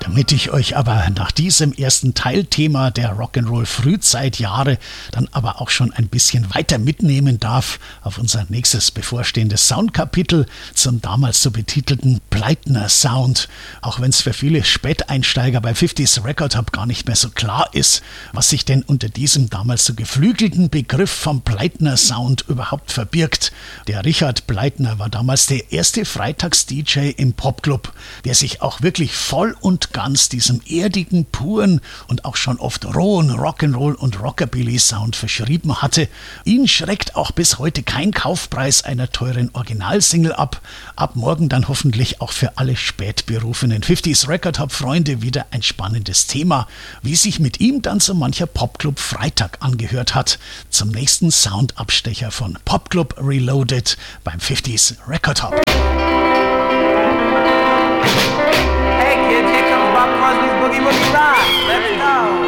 Damit ich euch aber nach diesem ersten Teilthema der Rock'n'Roll-Frühzeitjahre dann aber auch schon ein bisschen weiter mitnehmen darf auf unser nächstes bevorstehendes Soundkapitel zum damals so betitelten Pleitner Sound. Auch wenn es für viele Späteinsteiger bei 50s Record Hub gar nicht mehr so klar ist, was sich denn unter diesem damals so geflügelten Begriff vom Pleitner Sound überhaupt verbirgt. Der Richard Pleitner war damals der erste Freitags-DJ im Popclub, der sich auch wirklich voll und ganz diesem erdigen, puren und auch schon oft rohen Rock'n'Roll und Rockabilly-Sound verschrieben hatte. Ihn schreckt auch bis heute kein Kaufpreis einer teuren Originalsingle ab. Ab morgen dann hoffentlich auch für alle spätberufenen 50s Record Hub-Freunde wieder ein spannendes Thema, wie sich mit ihm dann so mancher Popclub Freitag angehört hat. Zum nächsten Soundabstecher von Popclub Reloaded beim 50s Record Hub. Hey kids, here comes Bob Crosby's Boogie Woogie Ride. Let's go.